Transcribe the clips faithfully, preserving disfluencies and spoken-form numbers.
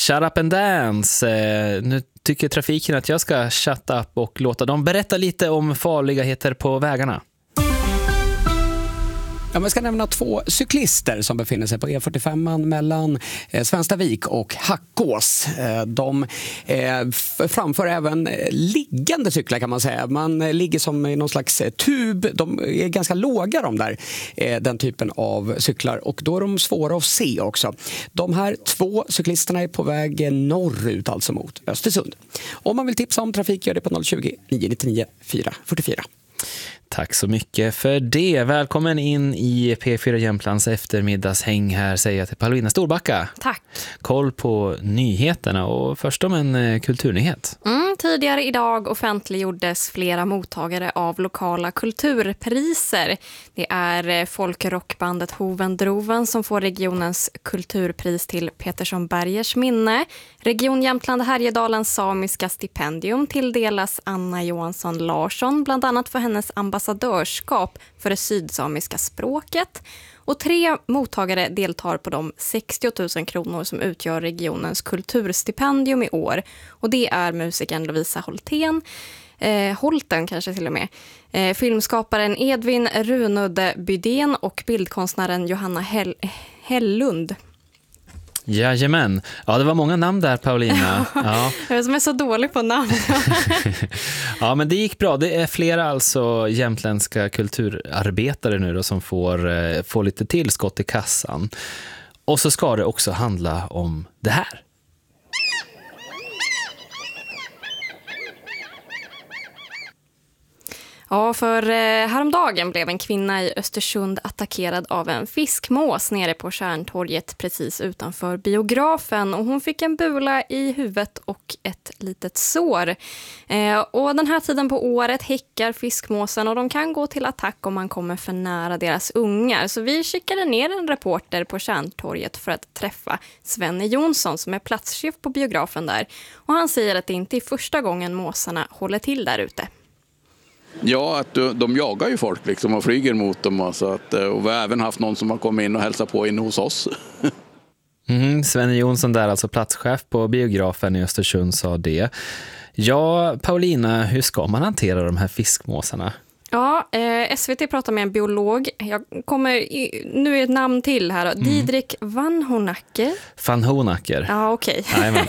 Shut up and dance. Eh, nu tycker trafiken att jag ska shut up och låta dem berätta lite om farligheter på vägarna. Ja, man ska nämna två cyklister som befinner sig på E fyrtiofem mellan eh, Svenstavik och Hackås. Eh, de eh, framför även eh, liggande cyklar kan man säga. Man eh, ligger som i någon slags eh, tub. De är ganska låga de där, eh, den typen av cyklar. Och då är de svåra att se också. De här två cyklisterna är på väg norrut, alltså mot Östersund. Om man vill tipsa om trafik gör det på noll tjugo, nio nittionio, fyra fyrtiofyra. Tack så mycket för det. Välkommen in i P fyra Jämtlands eftermiddagshäng här, säger jag till Paulina Storbacka. Tack. Koll på nyheterna och först om en kulturnyhet. Mm, tidigare idag offentliggjordes flera mottagare av lokala kulturpriser. Det är folkrockbandet Hoven Droven som får regionens kulturpris till Petersson Bergers minne. Region Jämtland Härjedalens samiska stipendium tilldelas Anna Johansson Larsson, bland annat för hennes ambassadörskap för det sydsamiska språket. Och tre mottagare deltar på de sextio tusen kronor som utgör regionens kulturstipendium i år. Och det är musikern Lovisa Holten, eh, Holten kanske till och med, eh, filmskaparen Edvin Runudde Bydén och bildkonstnären Johanna Hell- Hellund. Jajamän. Ja, det var många namn där, Paulina. Ja. Jag som är så dålig på namn. Ja, men det gick bra. Det är flera alltså jämtländska kulturarbetare nu då som får, eh, får lite tillskott i kassan. Och så ska det också handla om det här. Ja, för eh, häromdagen blev en kvinna i Östersund attackerad av en fiskmås nere på Kärntorget precis utanför biografen. Och hon fick en bula i huvudet och ett litet sår. Eh, och den här tiden på året häckar fiskmåsen och de kan gå till attack om man kommer för nära deras ungar. Så vi skickade ner en reporter på Kärntorget för att träffa Svenne Jonsson som är platschef på biografen där. Och han säger att det inte är första gången måsarna håller till där ute. Ja, att de jagar ju folk liksom och flyger mot dem. Och, så att, och vi har även haft någon som har kommit in och hälsat på in hos oss. Mm, Svenne Jonsson där, alltså platschef på biografen i Östersund, sa det. Ja, Paulina, hur ska man hantera de här fiskmåsarna? Ja, eh, S V T pratar med en biolog. Jag kommer i, nu är ett namn till här. Mm. Didrik Van Honacker. Van Honacker. Ja, okej. Okay.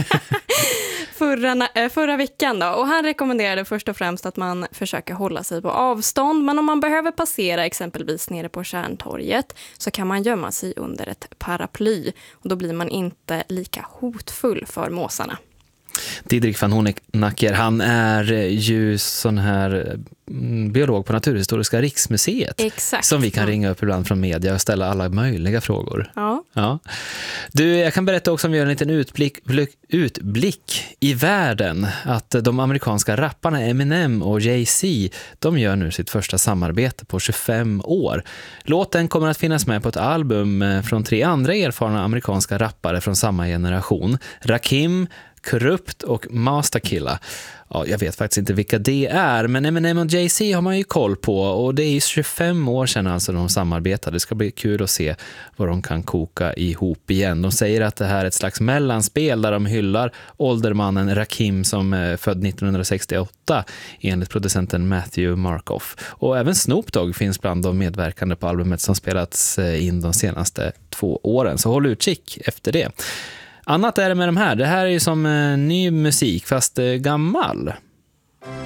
förra, äh, förra veckan då. Och han rekommenderade först och främst att man försöker hålla sig på avstånd. Men om man behöver passera exempelvis nere på Kärntorget så kan man gömma sig under ett paraply. Och då blir man inte lika hotfull för måsarna. Didrik van Honacker, han är ju sån här biolog på Naturhistoriska riksmuseet. Exakt. Som vi kan ringa upp ibland från media och ställa alla möjliga frågor. Ja. Ja. Du, jag kan berätta också om vi gör en liten utblick, utblick i världen. Att de amerikanska rapparna Eminem och Jay-Z, de gör nu sitt första samarbete på tjugofem år. Låten kommer att finnas med på ett album från tre andra erfarna amerikanska rappare från samma generation. Rakim, Korrupt och Masterkilla. Ja, jag vet faktiskt inte vilka det är, men Eminem och Jay-Z har man ju koll på och det är ju tjugofem år sedan alltså de samarbetade. Det ska bli kul att se vad de kan koka ihop igen. De säger att det här är ett slags mellanspel där de hyllar åldermannen Rakim som är född nittonhundrasextioåtta enligt producenten Matthew Markoff. Och även Snoop Dogg finns bland de medverkande på albumet som spelats in de senaste två åren. Så håll utkik efter det. Annat är det med de här. Det här är ju som eh, ny musik fast eh, gammal.